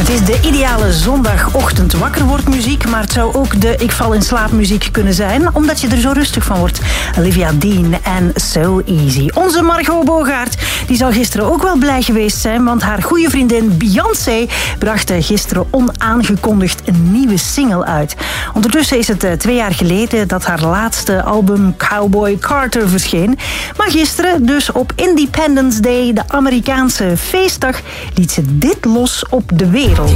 Het is de ideale zondagochtend wakker wordt muziek, maar het zou ook de ik val in slaap muziek kunnen zijn, omdat je er zo rustig van wordt. Olivia Dean en So Easy. Onze Margot Bogaert, die zal gisteren ook wel blij geweest zijn, want haar goede vriendin Beyoncé bracht gisteren onaangekondigd een nieuwe single uit. Ondertussen is het 2 jaar geleden dat haar laatste album Cowboy Carter verscheen. Maar gisteren, dus op Independence Day, de Amerikaanse feestdag, liet ze dit los op de wereld.